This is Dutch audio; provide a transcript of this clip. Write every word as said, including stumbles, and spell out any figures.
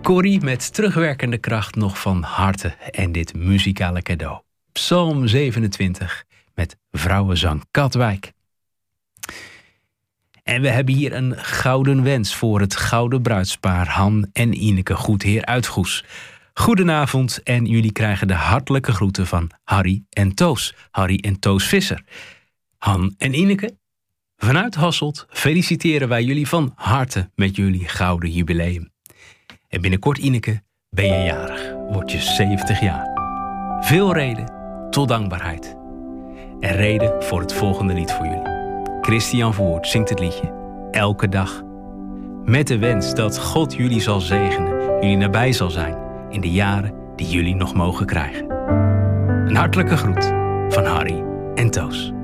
Corrie met terugwerkende kracht nog van harte en dit muzikale cadeau. Psalm zevenentwintig met vrouwenzang Katwijk. En we hebben hier een gouden wens voor het gouden bruidspaar Han en Ineke Goedheer uit Goes. Goedenavond en jullie krijgen de hartelijke groeten van Harry en Toos. Harry en Toos Visser. Han en Ineke, vanuit Hasselt feliciteren wij jullie van harte met jullie gouden jubileum. En binnenkort, Ineke, ben je jarig, word je zeventig jaar. Veel reden tot dankbaarheid. En reden voor het volgende lied voor jullie. Christian Voort zingt het liedje Elke Dag. Met de wens dat God jullie zal zegenen, jullie nabij zal zijn in de jaren die jullie nog mogen krijgen. Een hartelijke groet van Harry en Toos.